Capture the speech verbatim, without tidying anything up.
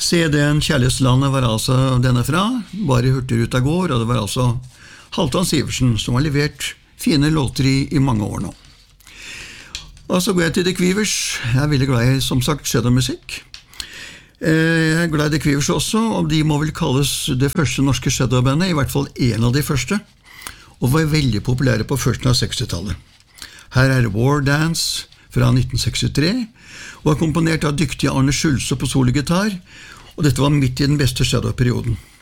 C D-en Kjærlighetslandet var altså denne fra, bare Hurtigruta går, og det var altså Halvdan Sivertsen som har levert fine låter i, i mange år nå. Og så går jeg til The Quivers. Jeg er veldig glad i, som sagt, shadowmusikk. Jeg er glad i The Quivers også, og de må vel kalles det første norske shadowbandet, i hvert fall en av de første, og var veldig populære på førsten av sekstitallet. Her er War Dance fra nitten sekstitre, og var komponert av dyktige Arne Schulze på sologitar, og dette var midt i den beste shadow-perioden.